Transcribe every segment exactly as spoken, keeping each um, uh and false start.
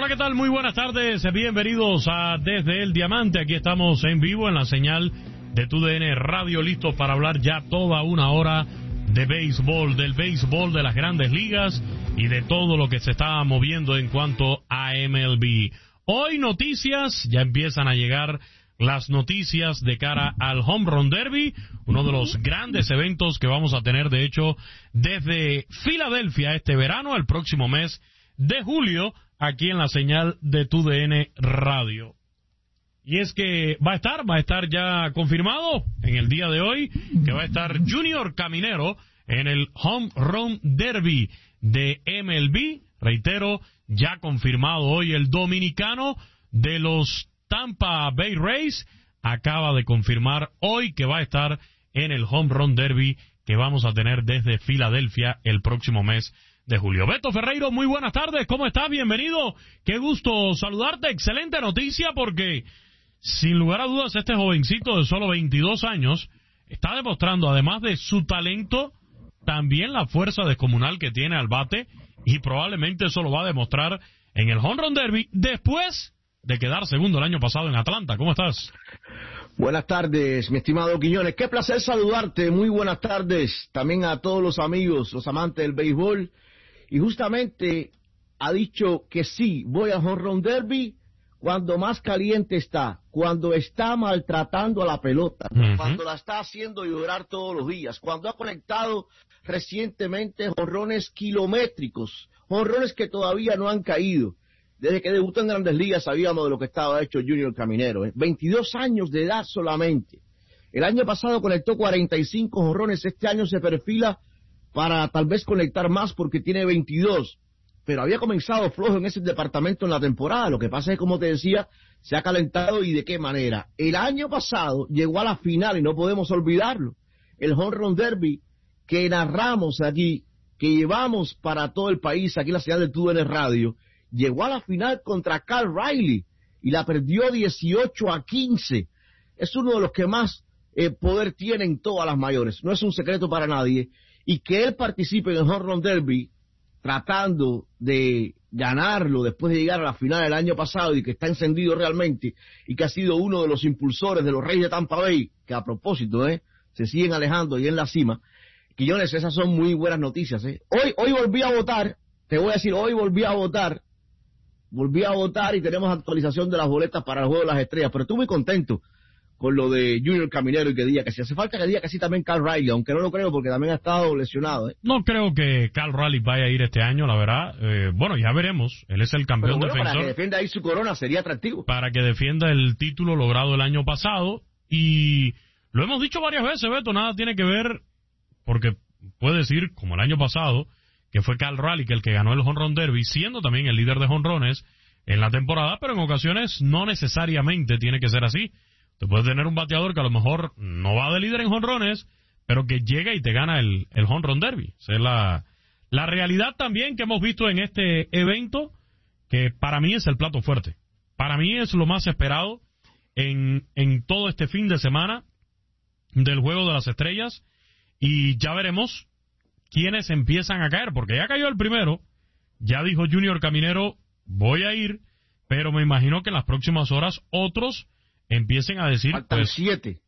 Hola, ¿qué tal? Muy buenas tardes, bienvenidos a Desde el Diamante. Aquí estamos en vivo en la señal de Tu D N Radio, listos para hablar ya toda una hora de béisbol, del béisbol de las grandes ligas y de todo lo que se está moviendo en cuanto a M L B. Hoy noticias, ya empiezan a llegar las noticias de cara al Home Run Derby, uno de los grandes eventos que vamos a tener, de hecho, desde Filadelfia este verano, el próximo mes de julio, aquí en la señal de Tu D N Radio. Y es que va a estar, va a estar ya confirmado en el día de hoy, que va a estar Junior Caminero en el Home Run Derby de M L B. Reitero, ya confirmado hoy el dominicano de los Tampa Bay Rays acaba de confirmar hoy que va a estar en el Home Run Derby que vamos a tener desde Filadelfia el próximo mes de julio. Beto Ferreiro, muy buenas tardes, ¿cómo estás? Bienvenido, qué gusto saludarte, excelente noticia porque sin lugar a dudas este jovencito de solo veintidós años está demostrando, además de su talento, también la fuerza descomunal que tiene al bate y probablemente eso lo va a demostrar en el Home Run Derby después de quedar segundo el año pasado en Atlanta. ¿Cómo estás? Buenas tardes, mi estimado Quiñones. Qué placer saludarte. Muy buenas tardes también a todos los amigos, los amantes del béisbol. Y justamente ha dicho que sí, voy al Home Run Derby cuando más caliente está, cuando está maltratando a la pelota, uh-huh. cuando la está haciendo llorar todos los días, cuando ha conectado recientemente jonrones kilométricos, jonrones que todavía no han caído. Desde que debutó en Grandes Ligas sabíamos de lo que estaba hecho Junior Caminero. ¿eh? veintidós años de edad solamente. El año pasado conectó cuarenta y cinco jonrones. Este año se perfila para tal vez conectar más porque tiene veintidós. Pero había comenzado flojo en ese departamento en la temporada. Lo que pasa es que, como te decía, se ha calentado y de qué manera. El año pasado llegó a la final y no podemos olvidarlo. El Home Run Derby que narramos aquí, que llevamos para todo el país, aquí en la señal de Tu D N Radio, llegó a la final contra Cal Riley y la perdió dieciocho a quince. Es uno de los que más eh, poder tiene en todas las mayores. No es un secreto para nadie. Y que él participe en el Home Run Derby tratando de ganarlo después de llegar a la final del año pasado y que está encendido realmente y que ha sido uno de los impulsores de los Reyes de Tampa Bay, que a propósito eh, se siguen alejando y en la cima. Quillones, esas son muy buenas noticias. Eh. Hoy, hoy volví a votar, te voy a decir, hoy volví a votar. Volví a votar y tenemos actualización de las boletas para el Juego de las Estrellas, pero estoy muy contento con lo de Junior Caminero y que diga que sí. Hace falta que diga que sí también Cal Riley, aunque no lo creo porque también ha estado lesionado. ¿eh? No creo que Cal Riley vaya a ir este año, la verdad. Eh, bueno, ya veremos. Él es el campeón bueno, defensor. Para que defienda ahí su corona sería atractivo. Para que defienda el título logrado el año pasado. Y lo hemos dicho varias veces, Beto, nada tiene que ver, porque puede decir, como el año pasado, que fue Cal Riley que el que ganó el Home Run Derby, siendo también el líder de jonrones en la temporada, pero en ocasiones no necesariamente tiene que ser así. Te puedes tener un bateador que a lo mejor no va de líder en jonrones, pero que llega y te gana el, el Home Run Derby. Esa es la, la realidad también que hemos visto en este evento, que para mí es el plato fuerte. Para mí es lo más esperado en, en todo este fin de semana del Juego de las Estrellas, y ya veremos quiénes empiezan a caer, porque ya cayó el primero, ya dijo Junior Caminero, voy a ir, pero me imagino que en las próximas horas otros empiecen a decir, faltan pues, siete.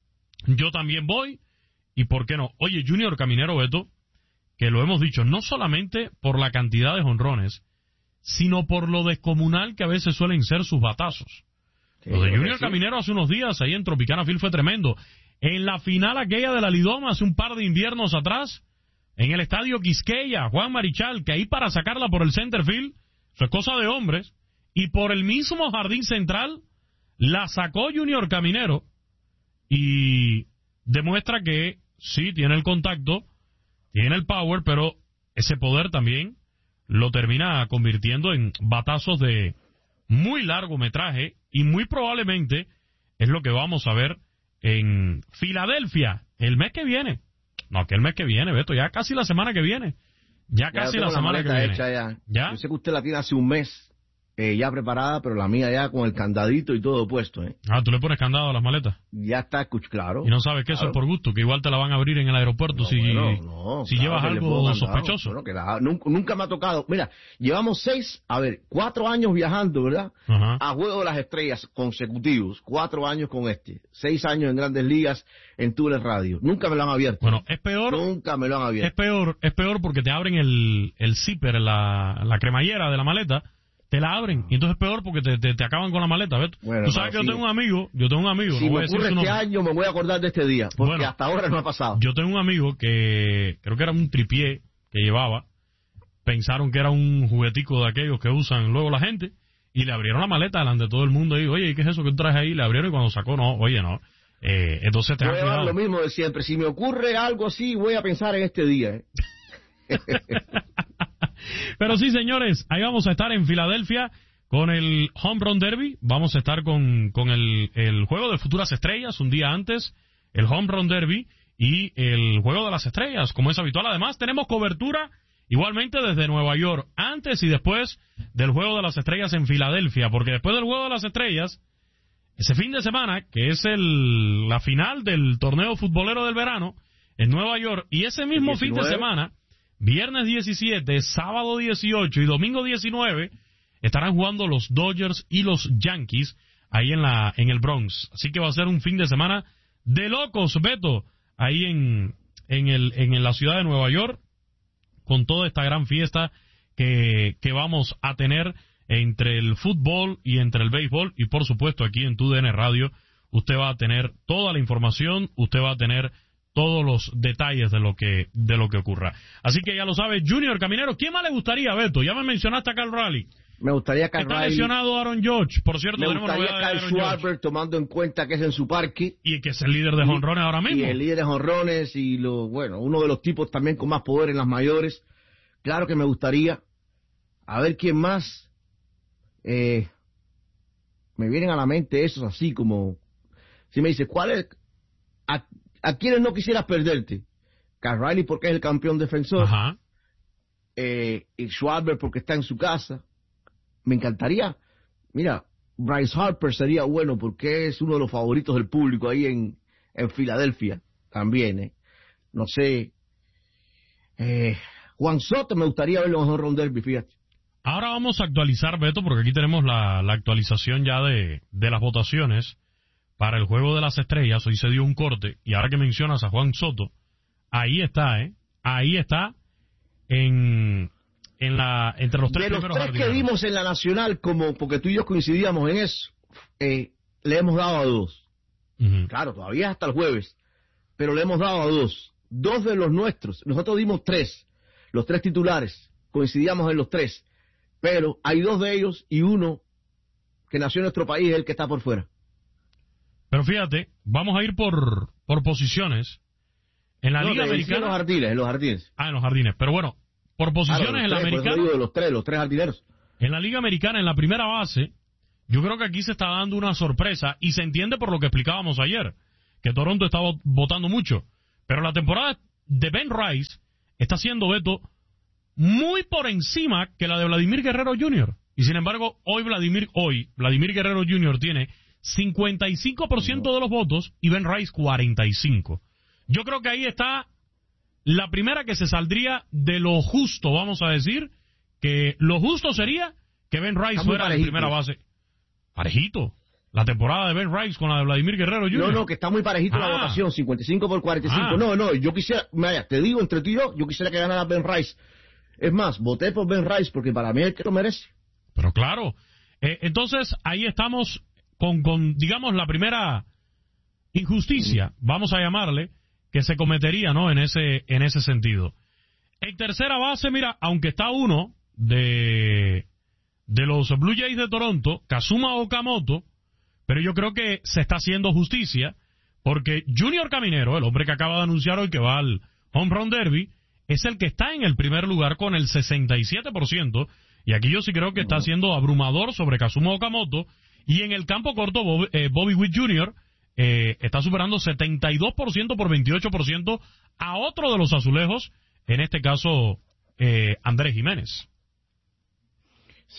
Yo también voy, y por qué no. Oye, Junior Caminero, Beto, que lo hemos dicho, no solamente por la cantidad de jonrones, sino por lo descomunal que a veces suelen ser sus batazos. Sí, lo de Junior sí. Caminero hace unos días, ahí en Tropicana Field fue tremendo. En la final aquella de la Lidoma, hace un par de inviernos atrás, en el estadio Quisqueya, Juan Marichal, que ahí para sacarla por el center field, eso es cosa de hombres, y por el mismo jardín central, la sacó Junior Caminero, y demuestra que sí, tiene el contacto, tiene el power, pero ese poder también lo termina convirtiendo en batazos de muy largo metraje, y muy probablemente es lo que vamos a ver en Filadelfia el mes que viene. No, que el mes que viene, Beto, ya casi la semana que viene. Ya, ya casi la semana que viene. Hecha ya. ¿Ya? Yo sé que usted la tiene hace un mes eh, ya preparada, pero la mía ya con el candadito y todo puesto, ¿eh? Ah, ¿tú le pones candado a las maletas? Ya está, claro. Y no sabes que claro. eso es por gusto, que igual te la van a abrir en el aeropuerto No, si, bueno, no, si claro, llevas que le algo pongo sospechoso. Bueno, que la, nunca, nunca me ha tocado. Mira, llevamos seis, a ver, cuatro años viajando, ¿verdad? Ajá. A Juego de las Estrellas consecutivos. Cuatro años con este. Seis años en Grandes Ligas en Tules Radio. Nunca me lo han abierto. Bueno, es peor. Nunca me lo han abierto. Es peor, es peor porque te abren el, el zipper, la, la cremallera de la maleta. Te la abren, y entonces es peor porque te, te, te acaban con la maleta, ¿ves? Bueno, tú sabes no, que sí. yo tengo un amigo, yo tengo un amigo, Si no voy me a decir ocurre su este nombre. año, me voy a acordar de este día, porque Bueno, hasta ahora no ha pasado. Yo tengo un amigo que creo que era un tripié que llevaba, pensaron que era un juguetico de aquellos que usan luego la gente, y le abrieron la maleta delante de todo el mundo y, oye, ¿qué es eso que tú traes ahí? Le abrieron y cuando sacó, no, oye, no. Eh, entonces te Voy han a llevar cuidado. lo mismo de siempre. Si me ocurre algo así, voy a pensar en este día, ¿eh? Pero sí, señores, ahí vamos a estar en Filadelfia con el Home Run Derby. Vamos a estar con, con el, el Juego de Futuras Estrellas un día antes, el Home Run Derby y el Juego de las Estrellas, como es habitual. Además, tenemos cobertura igualmente desde Nueva York, antes y después del Juego de las Estrellas en Filadelfia, porque después del Juego de las Estrellas, ese fin de semana, que es el, la final del torneo futbolero del verano en Nueva York, y ese mismo fin de semana, viernes diecisiete, sábado dieciocho y domingo diecinueve, estarán jugando los Dodgers y los Yankees ahí en la en el Bronx. Así que va a ser un fin de semana de locos, Beto, ahí en en el en la ciudad de Nueva York, con toda esta gran fiesta que, que vamos a tener entre el fútbol y entre el béisbol. Y por supuesto aquí en Tu D N Radio usted va a tener toda la información, usted va a tener todos los detalles de lo que de lo que ocurra. Así que ya lo sabe, Junior Caminero. ¿Quién más le gustaría, Beto? Ya me mencionaste a Cal Raleigh. Me gustaría Cal Está Raleigh. lesionado Aaron George. Por cierto, Me tenemos gustaría novedades de Kyle Aaron George. Schwarber, tomando en cuenta que es en su parque. Y que es el líder de jonrones ahora mismo. Y el líder de jonrones y lo, bueno, uno de los tipos también con más poder en las mayores. Claro que me gustaría. A ver quién más. Eh, me vienen a la mente esos así como, si me dice, ¿cuál es? ¿A, a quiénes no quisieras perderte? Cal Raleigh porque es el campeón defensor. Ajá. Eh, y Schwarber porque está en su casa. Me encantaría. Mira, Bryce Harper sería bueno porque es uno de los favoritos del público ahí en, en Filadelfia también. Eh. No sé. Eh, Juan Soto me gustaría verlo en Home Run Derby, fíjate. Ahora vamos a actualizar, Beto, porque aquí tenemos la, la actualización ya de, de las votaciones para el Juego de las Estrellas. Hoy se dio un corte, y ahora que mencionas a Juan Soto, ahí está, ¿eh? Ahí está en, en la, entre los tres de los primeros tres jardineros. que vimos en la Nacional, como porque tú y yo coincidíamos en eso, eh, le hemos dado a dos. Uh-huh. Claro, todavía hasta el jueves, pero le hemos dado a dos. Dos de los nuestros. Nosotros dimos tres, los tres titulares, coincidíamos en los tres, pero hay dos de ellos y uno que nació en nuestro país es el que está por fuera. Pero fíjate, vamos a ir por, por posiciones. En la no, Liga en Americana... los jardines, en los jardines. Ah, en los jardines. Pero bueno, por posiciones Claro, en la tres, por eso Americana... digo de los tres, los tres jardineros. En la Liga Americana, en la primera base, yo creo que aquí se está dando una sorpresa, y se entiende por lo que explicábamos ayer, que Toronto está votando mucho. Pero la temporada de Ben Rice está siendo, Beto, muy por encima que la de Vladimir Guerrero junior Y sin embargo, hoy Vladimir, hoy Vladimir Guerrero junior tiene cincuenta y cinco por ciento de los votos y Ben Rice cuarenta y cinco por ciento. Yo creo que ahí está la primera que se saldría de lo justo, vamos a decir, que lo justo sería que Ben Rice fuera de primera base. Parejito. La temporada de Ben Rice con la de Vladimir Guerrero junior No, no, que está muy parejito ah. la votación, cincuenta y cinco por cuarenta y cinco. Ah. No, no, yo quisiera, vaya, te digo entre tú y yo, yo quisiera que ganara Ben Rice. Es más, voté por Ben Rice porque para mí es el que lo merece. Pero claro, eh, entonces ahí estamos con, con, digamos, la primera injusticia, vamos a llamarle, que se cometería, ¿no? En ese, en ese sentido. En tercera base, mira, aunque está uno de, de los Blue Jays de Toronto, Kazuma Okamoto, pero yo creo que se está haciendo justicia, porque Junior Caminero, el hombre que acaba de anunciar hoy que va al Home Run Derby, es el que está en el primer lugar con el sesenta y siete por ciento, y aquí yo sí creo que está siendo abrumador sobre Kazuma Okamoto, y en el campo corto, Bobby, eh, Bobby Witt junior Eh, está superando setenta y dos por ciento por veintiocho por ciento a otro de los azulejos, en este caso eh, Andrés Jiménez. Sí,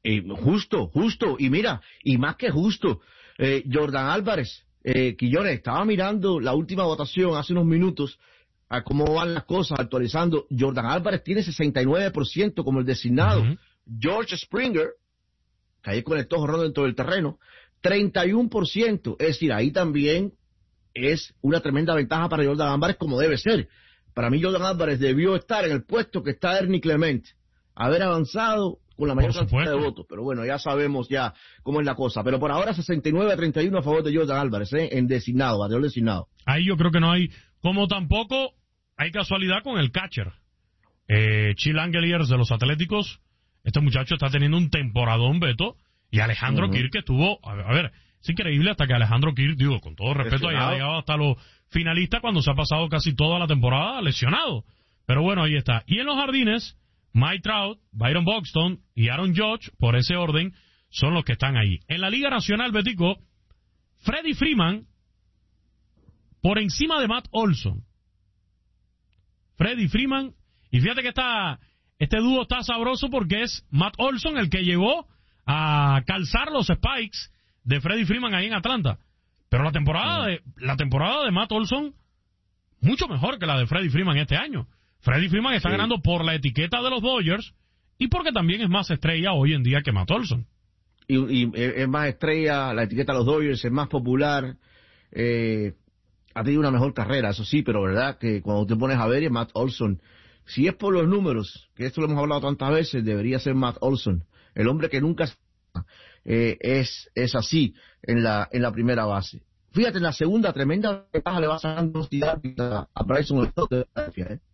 Eh, justo, justo, y mira, y más que justo, eh, Jordan Álvarez, eh, Quillones, estaba mirando la última votación hace unos minutos, a cómo van las cosas, actualizando. Jordan Álvarez tiene sesenta y nueve por ciento como el designado. Uh-huh. George Springer, que ahí conectó jorrón dentro del terreno, treinta y uno por ciento, es decir, ahí también es una tremenda ventaja para Jordan Álvarez, como debe ser. Para mí Jordan Álvarez debió estar en el puesto que está Ernie Clemente, haber avanzado con la mayor cantidad de votos, pero bueno, ya sabemos ya cómo es la cosa. Pero por ahora sesenta y nueve a treinta y uno a favor de Jordan Álvarez, ¿eh? En designado, bateador designado. Ahí yo creo que no hay, como tampoco hay casualidad con el catcher. Eh, Chill Angeliers de los Atléticos, este muchacho está teniendo un temporadón, Beto, y Alejandro uh-huh. Kirk que estuvo, a ver, a ver, es increíble hasta que Alejandro Kirk, digo, con todo respeto, haya llegado hasta los finalistas cuando se ha pasado casi toda la temporada lesionado. Pero bueno, ahí está. Y en los jardines, Mike Trout, Byron Buxton y Aaron Judge, por ese orden, son los que están ahí. En la Liga Nacional, Betico, Freddie Freeman, por encima de Matt Olson. Freddie Freeman, y fíjate que está, este dúo está sabroso porque es Matt Olson el que llegó a calzar los spikes de Freddie Freeman ahí en Atlanta. Pero la temporada de, la temporada de Matt Olson, mucho mejor que la de Freddie Freeman este año. Freddie Freeman está sí. ganando por la etiqueta de los Dodgers y porque también es más estrella hoy en día que Matt Olson. Y, y es más estrella, la etiqueta de los Dodgers es más popular, eh, ha tenido una mejor carrera, eso sí, pero verdad que cuando te pones a ver, Matt Olson, si es por los números, que esto lo hemos hablado tantas veces, debería ser Matt Olson, el hombre que nunca eh, es es así en la en la primera base. Fíjate, en la segunda, tremenda ventaja le va sacando a, a Bryson de Philadelphia, ¿eh?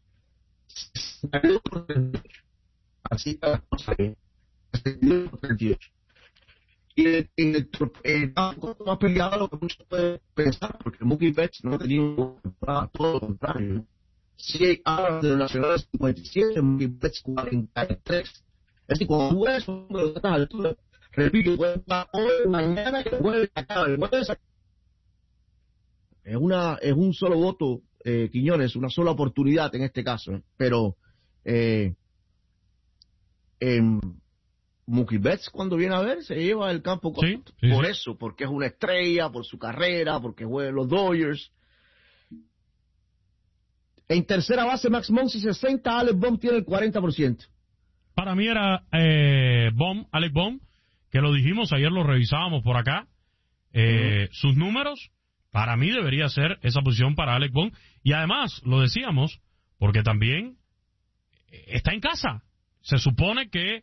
Así está la cosa, ¿eh? Y en el, el campo más peleado de lo que muchos pueden pensar, porque Mookie Betts no ha tenido una temporada, todo lo contrario. Si hablas de los nacionales cincuenta y siete, Mookie Betts cuarenta y tres. Es decir, cuando tú ves un número de estas alturas, repito, puede jugar hoy, mañana, que el jueves acaba, el jueves acaba. Es, una, es un solo voto, eh, Quiñones, una sola oportunidad en este caso, ¿eh? Pero eh, eh, Mookie Betts, cuando viene a ver, se lleva el campo sí, sí, por sí. eso, porque es una estrella, por su carrera, porque juega en los Dodgers. En tercera base, Max Muncy sesenta, Alec Bohm tiene el cuarenta por ciento. Para mí era eh, Bohm, Alec Bohm, que lo dijimos, ayer lo revisábamos por acá. Eh, uh-huh. Sus números, para mí debería ser esa posición para Alec Bohm. Y además, lo decíamos, porque también está en casa. Se supone que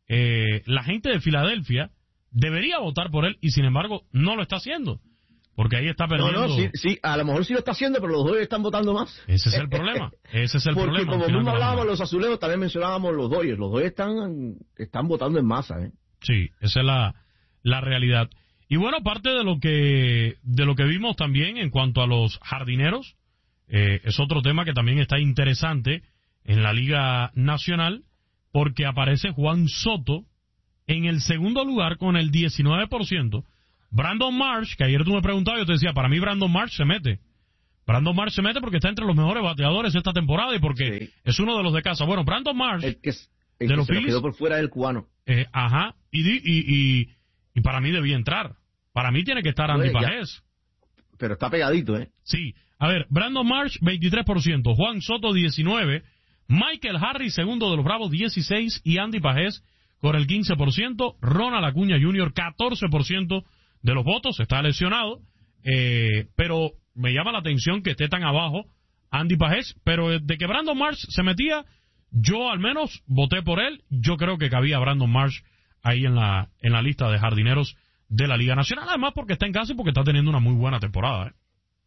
eh, la gente de Filadelfia debería votar por él y sin embargo no lo está haciendo. Porque ahí está perdiendo. No, no, sí, sí, a lo mejor sí lo está haciendo, pero los Dodgers están votando más. Ese es el problema. Ese es el Porque problema. Porque como no hablábamos los azulejos, también mencionábamos los Dodgers. Los Dodgers están, están votando en masa, ¿eh? Sí, esa es la, la realidad. Y bueno, parte de lo que de lo que vimos también en cuanto a los jardineros, eh, es otro tema que también está interesante en la Liga Nacional, porque aparece Juan Soto en el segundo lugar con el diecinueve por ciento. Brandon Marsh, que ayer tú me preguntabas, yo te decía, para mí Brandon Marsh se mete. Brandon Marsh se mete porque está entre los mejores bateadores esta temporada y porque sí. es uno de los de casa. Bueno, Brandon Marsh, el que, el de que los se Phillies, quedó por fuera del cubano. Eh, ajá, y, y, y, y para mí debía entrar. Para mí tiene que estar Andy pues, Pajés. Pero está pegadito, ¿eh? Sí. A ver, Brandon Marsh, veintitrés por ciento. Juan Soto, diecinueve por ciento. Michael Harris, segundo de los Bravos, dieciséis por ciento. Y Andy Pajés con el quince por ciento. Ronald Acuña junior, catorce por ciento de los votos. Está lesionado. Eh, pero me llama la atención que esté tan abajo Andy Pajés. Pero de que Brandon Marsh se metía, yo al menos voté por él. Yo creo que cabía Brandon Marsh ahí en la, en la lista de jardineros de la Liga Nacional, además porque está en casa y porque está teniendo una muy buena temporada, ¿eh?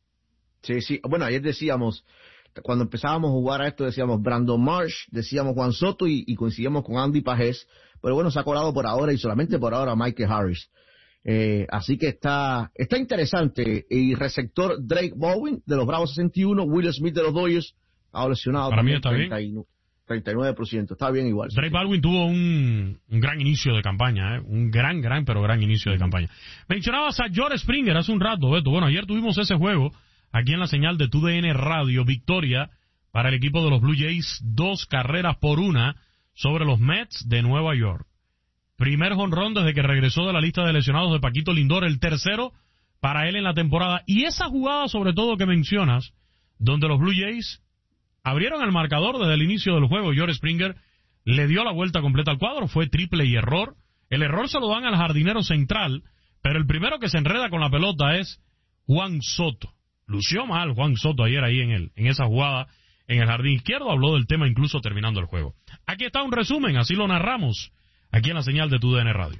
Sí, sí. Bueno, ayer decíamos, cuando empezábamos a jugar a esto, decíamos Brandon Marsh, decíamos Juan Soto y, y coincidíamos con Andy Pajés, pero bueno, se ha colado por ahora y solamente por ahora Michael Harris. Eh, así que está está interesante. Y receptor Drake Baldwin de los Bravos sesenta y uno, Will Smith de los Dodgers, ha lesionado. Para mí está treinta y nueve, bien. treinta y nueve por ciento, está bien igual. Drake Baldwin tuvo un, un gran inicio de campaña, ¿eh? un gran, gran, pero gran inicio de campaña. Mencionabas a George Springer hace un rato, Beto. Bueno, ayer tuvimos ese juego aquí en la señal de T U D N Radio, victoria para el equipo de los Blue Jays, dos carreras por una sobre los Mets de Nueva York. Primer jonrón desde que regresó de la lista de lesionados de Paquito Lindor, el tercero para él en la temporada. Y esa jugada, sobre todo, que mencionas, donde los Blue Jays abrieron el marcador desde el inicio del juego, George Springer le dio la vuelta completa al cuadro, fue triple y error. El error se lo dan al jardinero central, pero el primero que se enreda con la pelota es Juan Soto. Lució mal Juan Soto ayer ahí en, el, en esa jugada en el jardín izquierdo, habló del tema incluso terminando el juego. Aquí está un resumen, así lo narramos, aquí en la señal de tu D N Radio.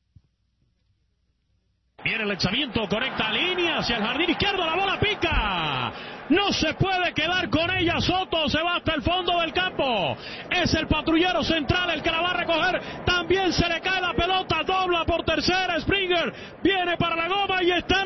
Viene el lanzamiento, conecta línea hacia el jardín izquierdo, la bola pica. No se puede quedar con ella, Soto se va hasta el fondo del campo. Es el patrullero central el que la va a recoger. También se le cae la pelota, dobla por tercera, Springer viene para la goma y está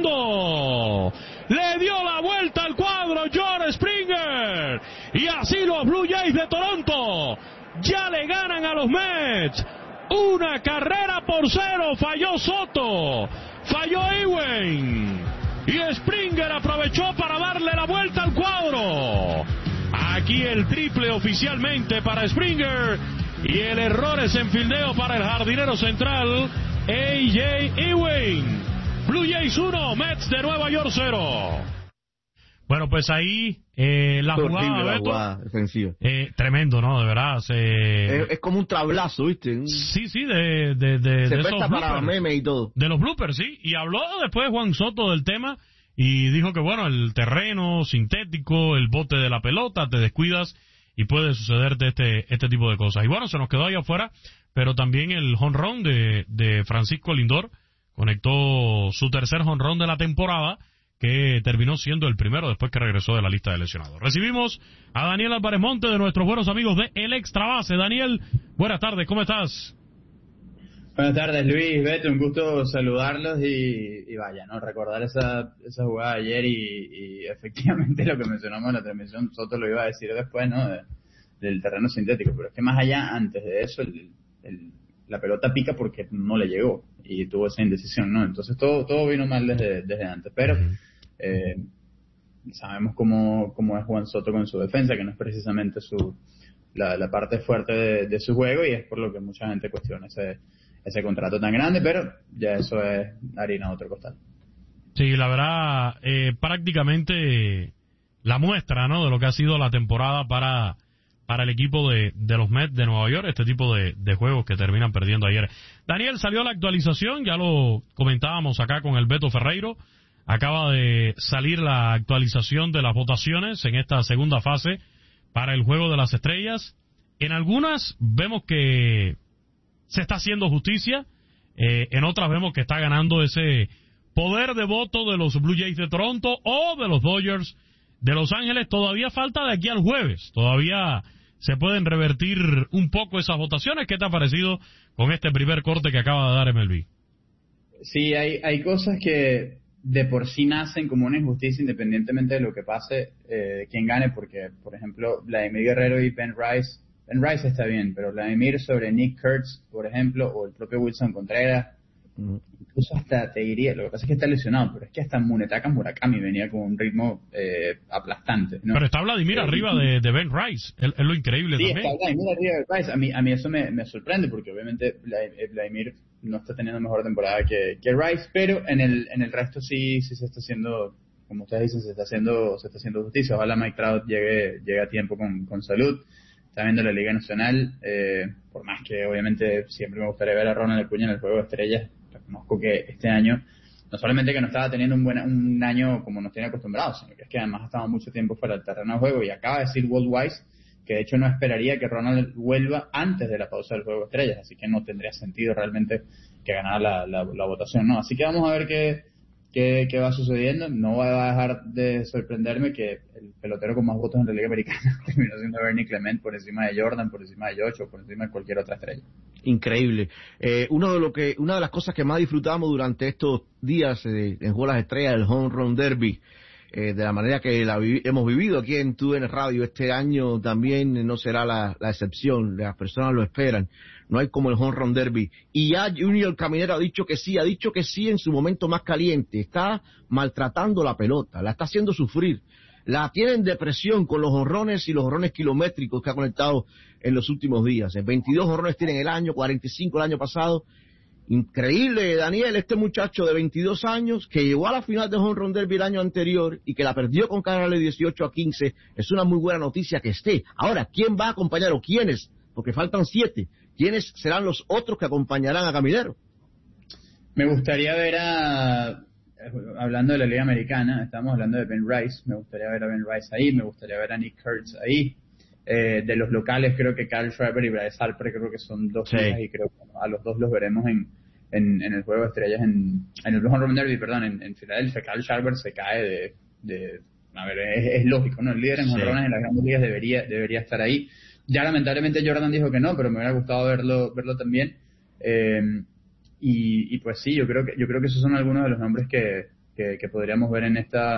anotando. Le dio la vuelta al cuadro George Springer. Y así los Blue Jays de Toronto ya le ganan a los Mets. Una carrera por cero, falló Soto, falló Ewing, y Springer aprovechó para darle la vuelta al cuadro. Aquí el triple oficialmente para Springer, y el error es en fildeo para el jardinero central, A J Ewing. Blue Jays uno, Mets de Nueva York cero. Bueno, pues ahí eh, la jugada, la Beto, jugada defensiva. Eh, tremendo, ¿no? De verdad. Se... Es, es como un tablazo, ¿viste? Sí, sí, de, de, de, se de presta esos para memes y todo. De los bloopers, sí. Y habló después Juan Soto del tema y dijo que, bueno, el terreno sintético, el bote de la pelota, te descuidas y puede sucederte este este tipo de cosas. Y bueno, se nos quedó ahí afuera, pero también el jonrón de, de Francisco Lindor conectó su tercer jonrón de la temporada, que terminó siendo el primero después que regresó de la lista de lesionados. Recibimos a Daniel Álvarez Monte, de nuestros buenos amigos de El Extra Base. Daniel, buenas tardes, ¿cómo estás? Buenas tardes, Luis, Beto, un gusto saludarlos y, y vaya, ¿no? Recordar esa, esa jugada de ayer y, y efectivamente lo que mencionamos en la transmisión, Soto lo iba a decir después, ¿no? De, del terreno sintético, pero es que más allá, antes de eso, el, el, la pelota pica porque no le llegó y tuvo esa indecisión, ¿no? Entonces todo todo vino mal desde, desde antes, pero uh-huh. eh, sabemos cómo, cómo es Juan Soto con su defensa, que no es precisamente su la, la parte fuerte de, de su juego, y es por lo que mucha gente cuestiona ese ese contrato tan grande, pero ya eso es harina de otro costal. Sí, la verdad, eh, prácticamente la muestra, ¿no?, de lo que ha sido la temporada para para el equipo de, de los Mets de Nueva York, este tipo de, de juegos que terminan perdiendo ayer. Daniel, salió la actualización, ya lo comentábamos acá con el Beto Ferreiro, acaba de salir la actualización de las votaciones en esta segunda fase para el Juego de las Estrellas. En algunas vemos que se está haciendo justicia, eh, en otras vemos que está ganando ese poder de voto de los Blue Jays de Toronto o de los Dodgers de Los Ángeles. Todavía falta de aquí al jueves, todavía se pueden revertir un poco esas votaciones. ¿Qué te ha parecido con este primer corte que acaba de dar M L B? Sí, hay, hay cosas que de por sí nacen como una injusticia independientemente de lo que pase, eh, quién gane, porque, por ejemplo, Vladimir Guerrero y Ben Rice, Ben Rice está bien, pero Vladimir sobre Nick Kurtz, por ejemplo, o el propio Wilson Contreras, uh-huh. incluso hasta te diría, lo que pasa es que está lesionado, pero es que hasta Munetaka Murakami venía con un ritmo eh, aplastante, ¿no? Pero está Vladimir eh, arriba de, de Ben Rice, es, es lo increíble sí, también. Sí, está Vladimir arriba de Ben Rice. A mí, a mí eso me, me sorprende, porque obviamente Vladimir no está teniendo mejor temporada que, que Rice, pero en el en el resto sí sí se está haciendo, como ustedes dicen, se está haciendo se está haciendo justicia. Ojalá Mike Trout llegue, llegue a tiempo con, con salud. Está viendo la Liga Nacional, eh, por más que obviamente siempre me gustaría ver a Ronald Acuña en el Juego de Estrellas. Reconozco que este año, no solamente que no estaba teniendo un buen un año como nos tiene acostumbrados, sino que es que además ha estado mucho tiempo fuera del terreno de juego, y acaba de decir Walt Weiss que de hecho no esperaría que Ronald vuelva antes de la pausa del Juego de Estrellas, así que no tendría sentido realmente que ganara la, la, la votación, ¿no? Así que vamos a ver qué, qué, qué va sucediendo. No va a dejar de sorprenderme que el pelotero con más votos en la Liga Americana terminó siendo Bernie Clement, por encima de Jordan, por encima de Yocho, por encima de cualquier otra estrella. Increíble. Eh, uno de lo que, una de las cosas que más disfrutamos durante estos días eh, en Juego de las Estrellas, el Home Run Derby, eh, de la manera que la vi- hemos vivido aquí en Tu D N Radio, este año también no será la, la excepción, las personas lo esperan, no hay como el Home Run Derby, y ya Junior Caminero ha dicho que sí, ha dicho que sí en su momento más caliente, está maltratando la pelota, la está haciendo sufrir. la tiene en depresión con los jonrones y los jonrones kilométricos que ha conectado en los últimos días. veintidós jonrones tiene en el año, cuarenta y cinco el año pasado. Increíble, Daniel, este muchacho de veintidós años que llegó a la final de Home Run Derby el año anterior y que la perdió con Canales dieciocho a quince, es una muy buena noticia que esté. Ahora, ¿quién va a acompañar o quiénes? Porque faltan siete. ¿Quiénes serán los otros que acompañarán a Caminero? Me gustaría ver a, hablando de la Liga Americana, estamos hablando de Ben Rice, me gustaría ver a Ben Rice ahí, me gustaría ver a Nick Kurtz ahí. Eh, de los locales creo que Kyle Schreiber y Bryce Harper creo que son dos sí. hijas y creo que a los dos los veremos en, en, en el juego de estrellas en, en el Home Run Derby, perdón, en, en Filadelfia. Kyle Schreiber se cae de, de a ver, es, es lógico, ¿no? El líder en home runs sí. en las grandes ligas debería, debería estar ahí. Ya lamentablemente Jordan dijo que no, pero me hubiera gustado verlo, verlo también. Eh, y, y pues sí, yo creo que, yo creo que esos son algunos de los nombres que, que, que podríamos ver en esta,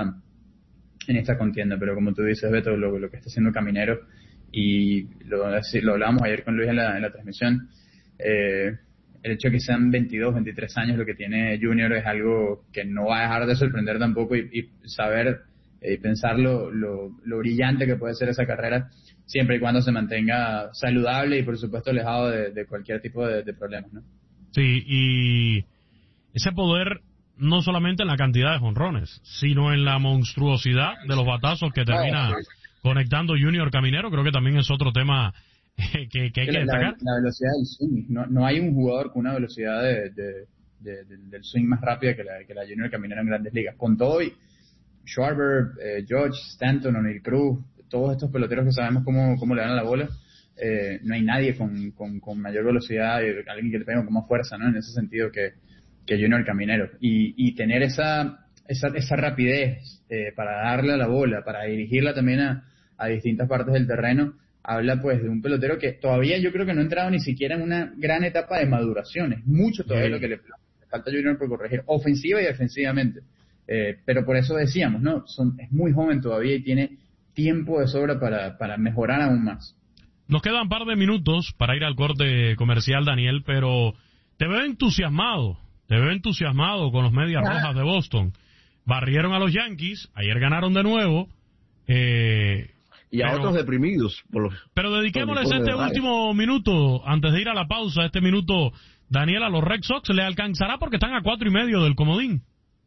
en esta contienda, pero como tú dices, Beto, lo, lo que está haciendo Caminero, y lo, lo hablábamos ayer con Luis en la, en la transmisión, eh, el hecho de que sean veintidós, veintitrés años lo que tiene Junior es algo que no va a dejar de sorprender tampoco, y, y saber y eh, pensar lo, lo, lo brillante que puede ser esa carrera siempre y cuando se mantenga saludable y por supuesto alejado de, de cualquier tipo de, de problemas, ¿no? Sí, y ese poder no solamente en la cantidad de jonrones, sino en la monstruosidad de los batazos que termina conectando Junior Caminero, creo que también es otro tema que, que hay que la, destacar. La, la velocidad del swing, no, no hay un jugador con una velocidad de, de, de, de, del swing más rápida que la, que la Junior Caminero en Grandes Ligas. Con todo y Schwarber, eh, George, Stanton, O'Neill Cruz, todos estos peloteros que sabemos cómo, cómo le dan a la bola, eh, no hay nadie con, con, con mayor velocidad, y alguien que le pegue con más fuerza, ¿no? En ese sentido que, que Junior Caminero. Y, y tener esa, esa, esa rapidez eh, para darle a la bola, para dirigirla también a, a distintas partes del terreno, habla pues de un pelotero que todavía yo creo que no ha entrado ni siquiera en una gran etapa de maduración. Es mucho todavía sí. lo que le, le falta a Junior por corregir, ofensiva y defensivamente. Eh, pero por eso decíamos, ¿no? Son, es muy joven todavía y tiene tiempo de sobra para, para mejorar aún más. Nos quedan un par de minutos para ir al corte comercial, Daniel, pero te veo entusiasmado, te veo entusiasmado con los Medias ah. Rojas de Boston. Barrieron a los Yankees, ayer ganaron de nuevo, eh, y a pero, otros deprimidos. Por los, pero dediquémosles este de último minuto, antes de ir a la pausa, este minuto, Daniel, a los Red Sox, ¿le alcanzará porque están a cuatro y medio del comodín?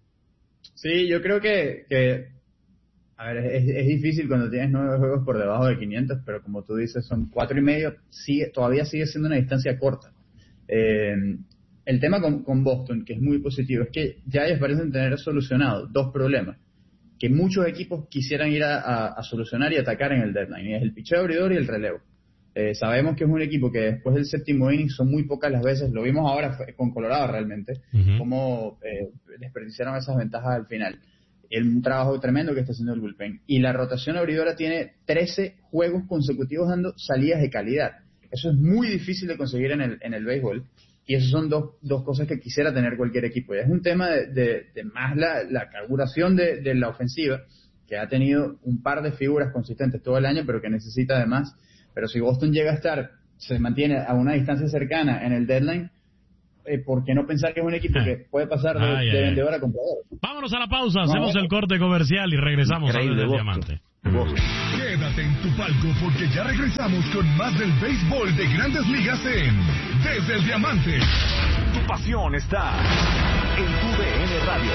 Sí, yo creo que, que a ver, es, es difícil cuando tienes nueve juegos por debajo de quinientos, pero como tú dices, son cuatro y medio, sigue, todavía sigue siendo una distancia corta. Eh, el tema con, con Boston, que es muy positivo, es que ya ellos parecen tener solucionado dos problemas que muchos equipos quisieran ir a, a, a solucionar y atacar en el deadline, y es el picheo abridor y el relevo. Eh, sabemos que es un equipo que después del séptimo inning son muy pocas las veces, lo vimos ahora con Colorado realmente, uh-huh. cómo eh, desperdiciaron esas ventajas al final. El, un trabajo tremendo que está haciendo el bullpen. Y la rotación abridora tiene trece juegos consecutivos dando salidas de calidad. Eso es muy difícil de conseguir en el, en el béisbol. Y esas son dos, dos cosas que quisiera tener cualquier equipo. Y es un tema de, de, de más la, la carburación de, de la ofensiva, que ha tenido un par de figuras consistentes todo el año, pero que necesita además. Pero si Boston llega a estar, se mantiene a una distancia cercana en el deadline, eh, ¿por qué no pensar que es un equipo que puede pasar de, ay, de vendedor a comprador? Vámonos a la pausa, no, hacemos el corte comercial y regresamos a Desde el Diamante. Boston. Quédate en tu palco porque ya regresamos con más del béisbol de Grandes Ligas en Desde el Diamante. Tu pasión está en tu D N Radio.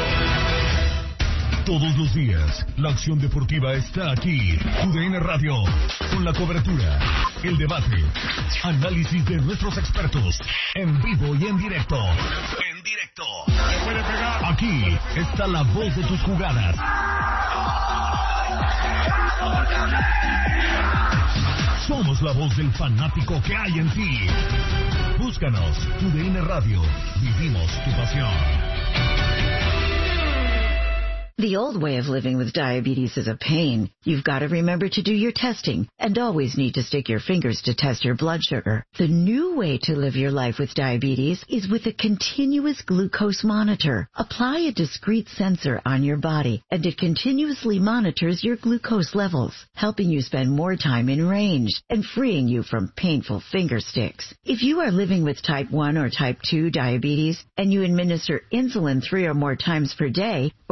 Todos los días, la acción deportiva está aquí. Tu D N Radio, con la cobertura, el debate, análisis de nuestros expertos, en vivo y en directo. En directo. Aquí está la voz de tus jugadas. Somos la voz del fanático que hay en ti. Búscanos, Tu D N Radio. Vivimos tu pasión. The old way of living with diabetes is a pain. You've got to remember to do your testing and always need to stick your fingers to test your blood sugar. The new way to live your life with diabetes is with a continuous glucose monitor. Apply a discrete sensor on your body and it continuously monitors your glucose levels, helping you spend more time in range and freeing you from painful finger sticks. If you are living with type one or type two diabetes and you administer insulin three or more times per day or use an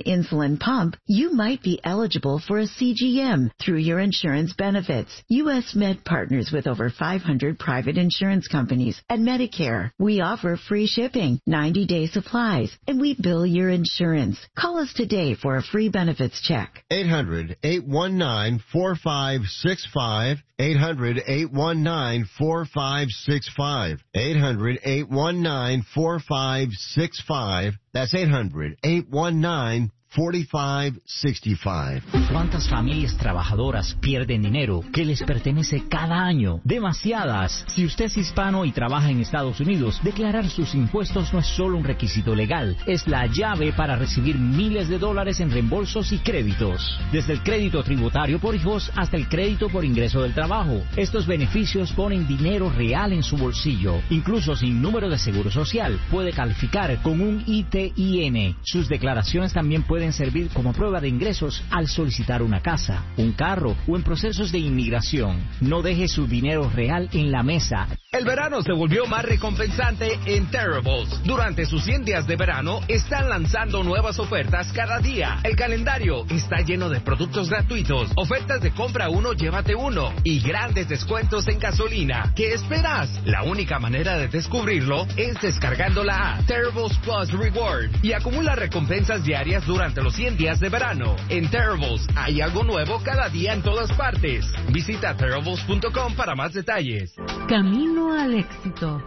insulin pump, you might be eligible for a C G M through your insurance benefits. U S Med partners with over five hundred private insurance companies and Medicare. We offer free shipping, ninety-day supplies, and we bill your insurance. Call us today for a free benefits check. eight hundred, eight one nine, four five six five. eight hundred, eight one nine, four five six five. eight hundred, eight one nine, four five six five. That's eight hundred, eight one nine, four five six five. ¿Cuántas familias trabajadoras pierden dinero que les pertenece cada año? Demasiadas. Si usted es hispano y trabaja en Estados Unidos, declarar sus impuestos no es solo un requisito legal, es la llave para recibir miles de dólares en reembolsos y créditos. Desde el crédito tributario por hijos hasta el crédito por ingreso del trabajo. Estos beneficios ponen dinero real en su bolsillo. Incluso sin número de seguro social, puede calificar con un I T I N. Sus declaraciones también pueden servir como prueba de ingresos al solicitar una casa, un carro o en procesos de inmigración. No deje su dinero real en la mesa. El verano se volvió más recompensante en Terribles. Durante sus cien días de verano están lanzando nuevas ofertas cada día. El calendario está lleno de productos gratuitos, ofertas de compra uno, llévate uno y grandes descuentos en gasolina. ¿Qué esperas? La única manera de descubrirlo es descargando la app Terribles Plus Reward y acumula recompensas diarias durante los cien días de verano. En Terribles hay algo nuevo cada día en todas partes. Visita terribles punto com para más detalles. Camino al éxito.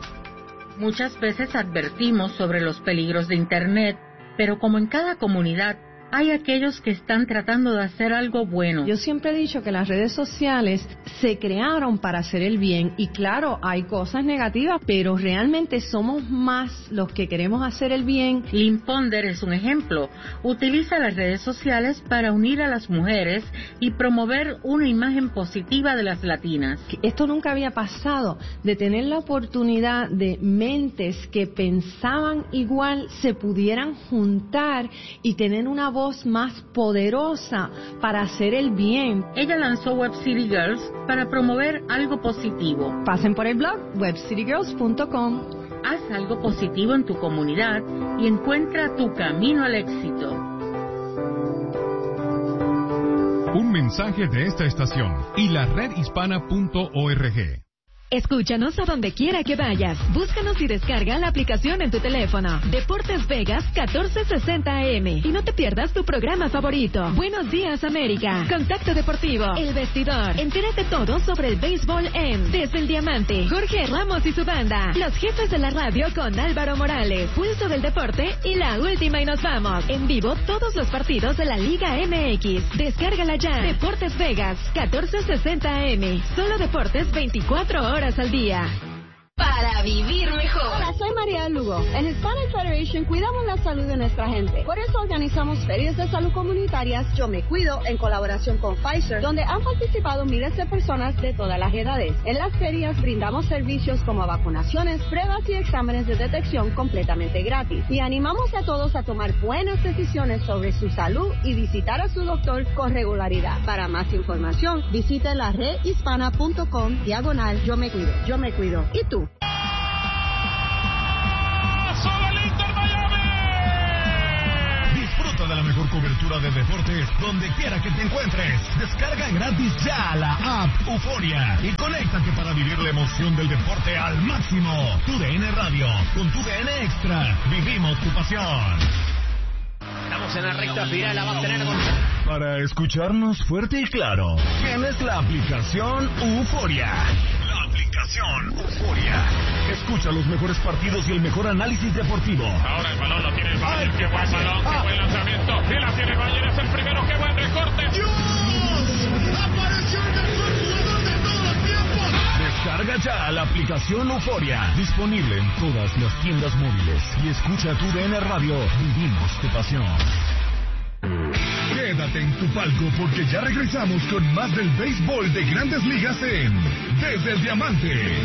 Muchas veces advertimos sobre los peligros de Internet, pero como en cada comunidad, hay aquellos que están tratando de hacer algo bueno. Yo siempre he dicho que las redes sociales se crearon para hacer el bien y claro, hay cosas negativas, pero realmente somos más los que queremos hacer el bien. Lynn Ponder es un ejemplo. Utiliza las redes sociales para unir a las mujeres y promover una imagen positiva de las latinas. Esto nunca había pasado, de tener la oportunidad de mentes que pensaban igual se pudieran juntar y tener una voz más poderosa para hacer el bien. Ella lanzó Web City Girls para promover algo positivo. Pasen por el blog web city girls punto com. Haz algo positivo en tu comunidad y encuentra tu camino al éxito. Un mensaje de esta estación y la red hispana punto org. Escúchanos a donde quiera que vayas. Búscanos y descarga la aplicación en tu teléfono. Deportes Vegas catorce sesenta A M. Y no te pierdas tu programa favorito. Buenos días, América. Contacto Deportivo. El Vestidor. Entérate todo sobre el béisbol en Desde el Diamante. Jorge Ramos y su banda. Los jefes de la radio con Álvaro Morales. Pulso del Deporte y la última y nos vamos. En vivo todos los partidos de la Liga M X. Descárgala ya. Deportes Vegas catorce sesenta A M. Solo deportes veinticuatro horas al día. Para vivir mejor. Hola, soy María Lugo. En Hispanic Federation cuidamos la salud de nuestra gente. Por eso organizamos ferias de salud comunitarias Yo Me Cuido en colaboración con Pfizer, donde han participado miles de personas de todas las edades. En las ferias brindamos servicios como vacunaciones, pruebas y exámenes de detección completamente gratis. Y animamos a todos a tomar buenas decisiones sobre su salud y visitar a su doctor con regularidad. Para más información, visite la red hispana punto com diagonal Yo Me Cuido. Yo Me Cuido. ¿Y tú? Disfruta de la mejor cobertura de deportes donde quiera que te encuentres. Descarga gratis ya la app Euforia y conéctate para vivir la emoción del deporte al máximo. Tu D N Radio, con Tu D N Extra, vivimos tu pasión. Estamos en la recta final, la va a tener con... Para escucharnos fuerte y claro, tienes la aplicación Euforia. La aplicación Euforia. Escucha los mejores partidos y el mejor análisis deportivo. Ahora el balón lo tiene el Bayern, qué buen balón, qué buen lanzamiento. Y la tiene el Bayern, es el primero, qué buen recorte. ¡Dios! ¡Apareció el mejor jugador de todos los tiempos! Descarga ya la aplicación Euforia. Disponible en todas las tiendas móviles. Y escucha Tu D N Radio. Vivimos tu pasión. Quédate en tu palco porque ya regresamos con más del béisbol de Grandes Ligas en Desde el Diamante.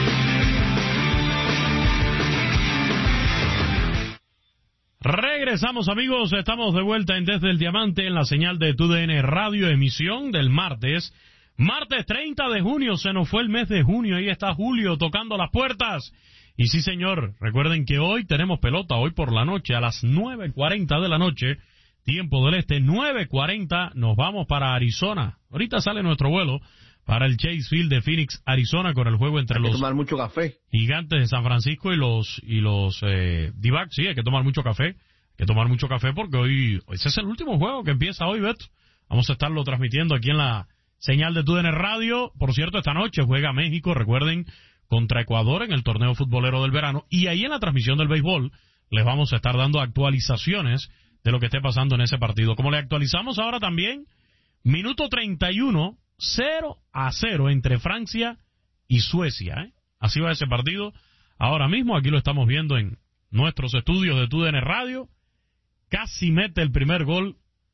Regresamos, amigos, estamos de vuelta en Desde el Diamante en la señal de Tu D N Radio, emisión del martes. Martes treinta de junio, se nos fue el mes de junio, ahí está Julio tocando las puertas. Y sí, señor, recuerden que hoy tenemos pelota, hoy por la noche, a las nueve cuarenta de la noche, tiempo del este, nueve cuarenta, nos vamos para Arizona. Ahorita sale nuestro vuelo para el Chase Field de Phoenix, Arizona, con el juego entre hay que los tomar mucho café. Gigantes de San Francisco y los y los eh, D-backs. Sí, hay que tomar mucho café, hay que tomar mucho café porque hoy, ese es el último juego que empieza hoy, Beto. Vamos a estarlo transmitiendo aquí en la señal de T U D N Radio. Por cierto, esta noche juega México, recuerden, contra Ecuador en el torneo futbolero del verano. Y ahí en la transmisión del béisbol les vamos a estar dando actualizaciones de lo que esté pasando en ese partido. Como le actualizamos ahora también, minuto treinta y uno, cero a cero entre Francia y Suecia. ¿eh? Así va ese partido. Ahora mismo, aquí lo estamos viendo en nuestros estudios de T U D N Radio. Casi mete el primer gol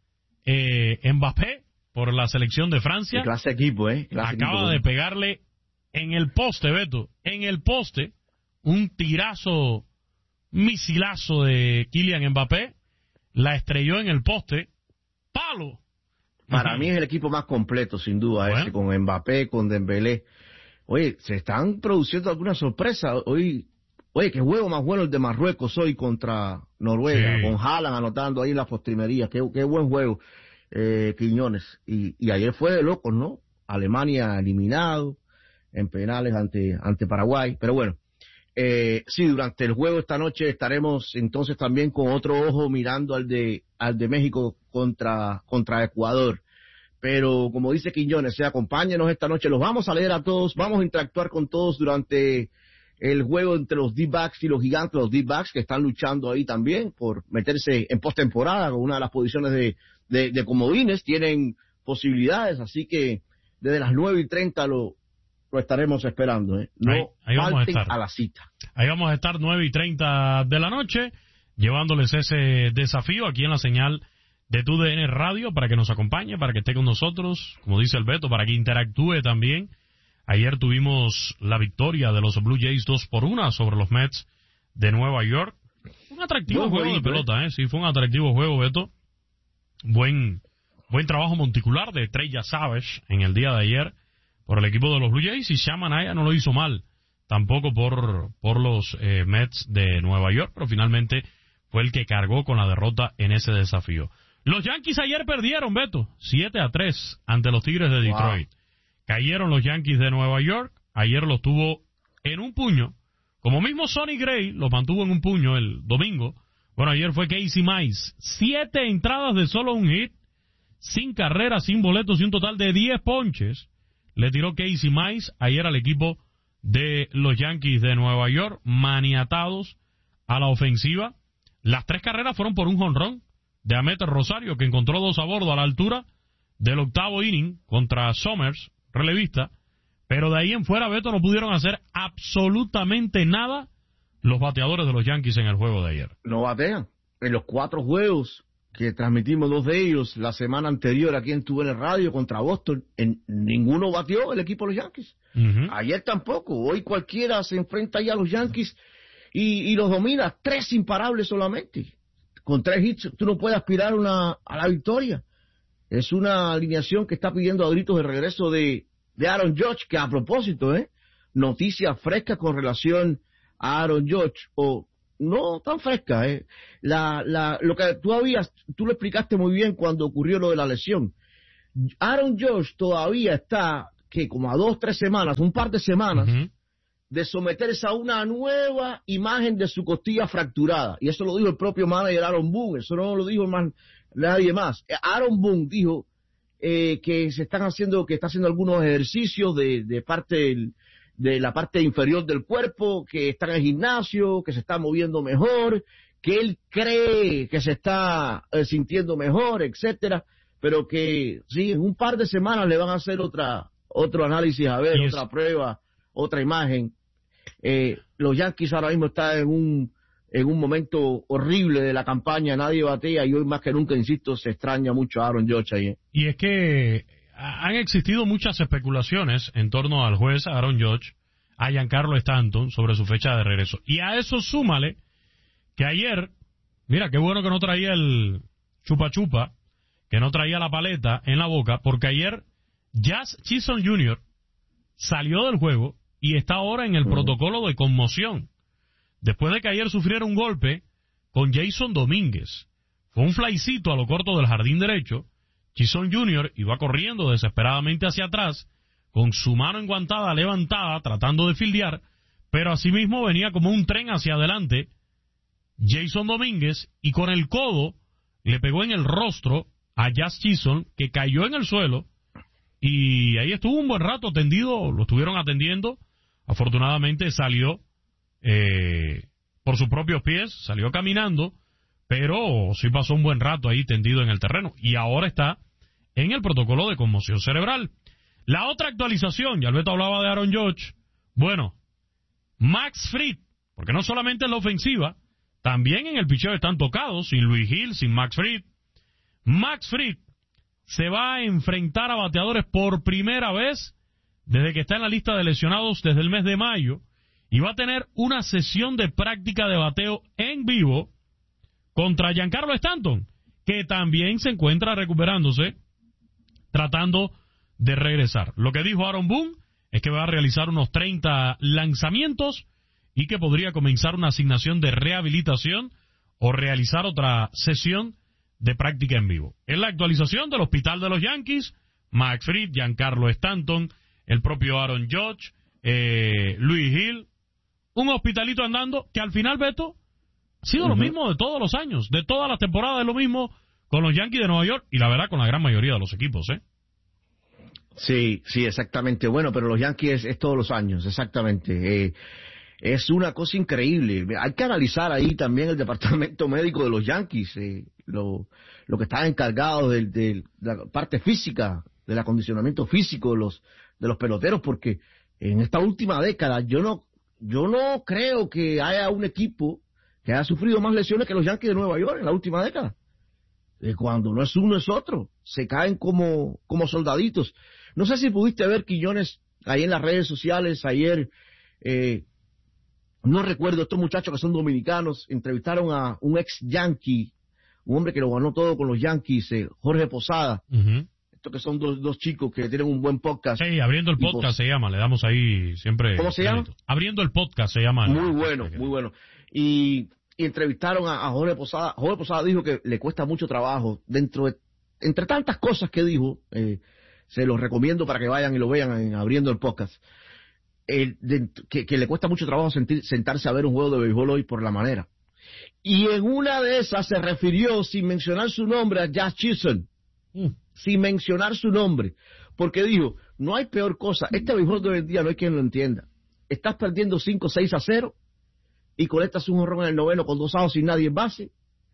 eh, Mbappé por la selección de Francia. Qué clase equipo, ¿eh? Clase Acaba equipo, de pegarle en el poste, Beto, en el poste, un tirazo, misilazo de Kylian Mbappé. La estrelló en el poste. ¡Palo! Para Ajá. mí es el equipo más completo, sin duda, Bueno. ese, con Mbappé, con Dembélé. Oye, se están produciendo algunas sorpresas. Hoy, oye, qué juego más bueno el de Marruecos hoy contra Noruega, Sí. con Haaland anotando ahí en la postrimería. Qué, qué buen juego, eh, Quiñones. Y, y ayer fue de locos, ¿no? Alemania eliminado en penales ante, ante Paraguay. Pero bueno, eh, sí, durante el juego esta noche estaremos entonces también con otro ojo mirando al de, al de México contra, contra Ecuador. Pero como dice Quiñones, eh, acompáñenos esta noche, los vamos a leer a todos, vamos a interactuar con todos durante el juego entre los D-backs y los Gigantes, los D-backs que están luchando ahí también por meterse en postemporada con una de las posiciones de, de, de comodines, tienen posibilidades, así que desde las nueve y treinta lo, lo estaremos esperando, ¿eh? No Ahí- ahí vamos a falten estar. a la cita. Ahí vamos a estar nueve y treinta de la noche, llevándoles ese desafío aquí en la señal de T U D N Radio para que nos acompañe, para que esté con nosotros, como dice el Beto, para que interactúe también. Ayer tuvimos la victoria de los Blue Jays dos por una sobre los Mets de Nueva York. Un atractivo Buen juego de jueguito, pelota, ¿eh? Sí, fue un atractivo juego, Beto. Buen, buen trabajo monticular de Trey Savage en el día de ayer por el equipo de los Blue Jays, y Sean Manaea no lo hizo mal tampoco por, por los eh, Mets de Nueva York, pero finalmente fue el que cargó con la derrota en ese desafío. Los Yankees ayer perdieron, Beto, siete a tres ante los Tigres de Detroit. Wow. Cayeron los Yankees de Nueva York, ayer los tuvo en un puño, como mismo Sonny Gray los mantuvo en un puño el domingo. Bueno, ayer fue Casey Mize, siete entradas de solo un hit, sin carreras, sin boletos y un total de diez ponches. Le tiró Casey Mize ayer al equipo de los Yankees de Nueva York, maniatados a la ofensiva. Las tres carreras fueron por un jonrón de Ameter Rosario, que encontró dos a bordo a la altura del octavo inning contra Somers, relevista, pero de ahí en fuera, Beto, no pudieron hacer absolutamente nada los bateadores de los Yankees en el juego de ayer. No batean. En los cuatro juegos que transmitimos, dos de ellos la semana anterior aquí en T U D N Radio contra Boston, en ninguno batió el equipo de los Yankees. Uh-huh. Ayer tampoco. Hoy cualquiera se enfrenta ya a los Yankees y, y los domina. Tres imparables solamente. Con tres hits tú no puedes aspirar una, a la victoria. Es una alineación que está pidiendo a gritos el regreso de, de Aaron Judge, que a propósito, ¿eh? Noticia fresca con relación a Aaron Judge, o no tan fresca, ¿eh? La, la, lo que tú habías, tú lo explicaste muy bien cuando ocurrió lo de la lesión. Aaron Judge todavía está, que como a dos, tres semanas, un par de semanas, uh-huh. de someterse a una nueva imagen de su costilla fracturada. Y eso lo dijo el propio manager Aaron Boone, eso no lo dijo más, nadie más. Aaron Boone dijo eh, que se están haciendo, que está haciendo algunos ejercicios de, de parte del, de la parte inferior del cuerpo, que está en el gimnasio, que se está moviendo mejor, que él cree que se está eh, sintiendo mejor, etcétera, pero que sí, en un par de semanas le van a hacer otra otro análisis, a ver, otra prueba, otra imagen. Eh, los Yankees ahora mismo están en un en un momento horrible de la campaña, nadie batea y hoy más que nunca, insisto, se extraña mucho a Aaron Judge ahí. Y es que han existido muchas especulaciones en torno al juez Aaron Judge, a Giancarlo Stanton, sobre su fecha de regreso. Y a eso súmale que ayer, mira, qué bueno que no traía el chupa chupa, que no traía la paleta en la boca, porque ayer Jazz Chisholm junior salió del juego y está ahora en el uh-huh. protocolo de conmoción, después de que ayer sufriera un golpe con Jason Domínguez. con un flycito a lo corto del jardín derecho. Chisholm junior iba corriendo desesperadamente hacia atrás, con su mano enguantada levantada, tratando de fildear, pero asimismo venía como un tren hacia adelante Jason Domínguez, y con el codo le pegó en el rostro a Jazz Chisholm, que cayó en el suelo, y ahí estuvo un buen rato atendido, lo estuvieron atendiendo. Afortunadamente salió eh, por sus propios pies, salió caminando, pero sí pasó un buen rato ahí tendido en el terreno, y ahora está en el protocolo de conmoción cerebral. La otra actualización, ya Alberto hablaba de Aaron Judge, bueno, Max Fried, porque no solamente en la ofensiva, también en el picheo están tocados, sin Luis Gil, sin Max Fried. Max Fried se va a enfrentar a bateadores por primera vez desde que está en la lista de lesionados desde el mes de mayo, y va a tener una sesión de práctica de bateo en vivo contra Giancarlo Stanton, que también se encuentra recuperándose, tratando de regresar. Lo que dijo Aaron Boone es que va a realizar unos treinta lanzamientos y que podría comenzar una asignación de rehabilitación o realizar otra sesión de práctica en vivo. En la actualización del hospital de los Yankees, Max Fried, Giancarlo Stanton, el propio Aaron Judge, eh, Luis Gil, un hospitalito andando que al final, Beto, ha sido uh-huh. lo mismo de todos los años, de todas las temporadas, es lo mismo con los Yankees de Nueva York y la verdad con la gran mayoría de los equipos, ¿eh? Sí, sí, exactamente. Bueno, pero los Yankees es, es todos los años, exactamente. Eh, es una cosa increíble. Hay que analizar ahí también el departamento médico de los Yankees, eh, lo, lo que está encargado de, de la parte física, del acondicionamiento físico de los de los peloteros, porque en esta última década yo no yo no creo que haya un equipo que haya sufrido más lesiones que los Yankees de Nueva York en la última década. Eh, cuando no es uno es otro, se caen como como soldaditos. No sé si pudiste ver, Quiñones, ahí en las redes sociales ayer, eh, no recuerdo, estos muchachos que son dominicanos entrevistaron a un ex Yankee, un hombre que lo ganó todo con los Yankees, eh, Jorge Posada. Uh-huh. Estos que son dos, dos chicos que tienen un buen podcast. Sí, Abriendo el Podcast Pos- se llama, le damos ahí siempre. ¿Cómo se crédito. llama? Abriendo el Podcast se llama. Muy bueno, muy bueno. Y, y entrevistaron a, a Jorge Posada. Jorge Posada dijo que le cuesta mucho trabajo, dentro de, entre tantas cosas que dijo, eh, se los recomiendo para que vayan y lo vean en Abriendo el Podcast. El, de, que, que le cuesta mucho trabajo sentir, sentarse a ver un juego de béisbol hoy por la manera. Y en una de esas se refirió, sin mencionar su nombre, a Jazz Chisholm. Mm. Sin mencionar su nombre. Porque dijo, no hay peor cosa. Este béisbol de hoy en día no hay quien lo entienda. Estás perdiendo cinco seis a cero y conectas un jonrón en el noveno con dos outs sin nadie en base.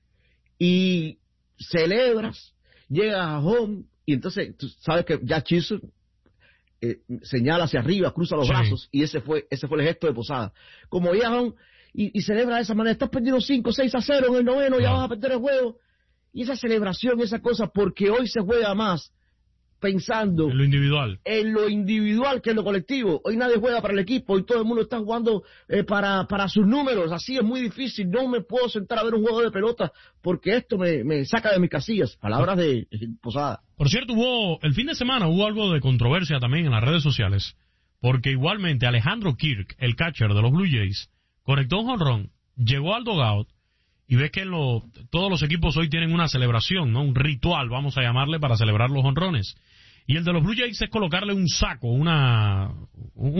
Y celebras, llegas a home y entonces tú sabes que Jazz Chisholm Eh, señala hacia arriba, cruza los sí. brazos, y ese fue ese fue el gesto de Posada. Como ya y, y celebra de esa manera, estás perdiendo cinco, seis a cero en el noveno, no. ya vas a perder el juego. Y esa celebración, esa cosa, porque hoy se juega más pensando en lo individual, en lo individual que en lo colectivo. Hoy nadie juega para el equipo, hoy todo el mundo está jugando eh, para, para sus números. Así es muy difícil, no me puedo sentar a ver un juego de pelota porque esto me, me saca de mis casillas. Palabras de eh, Posada. Por cierto, hubo el fin de semana hubo algo de controversia también en las redes sociales, porque igualmente Alejandro Kirk, el catcher de los Blue Jays, conectó un jonrón, llegó al dugout, y ves que lo, todos los equipos hoy tienen una celebración, ¿no? Un ritual, vamos a llamarle, para celebrar los jonrones. Y el de los Blue Jays es colocarle un saco, una un,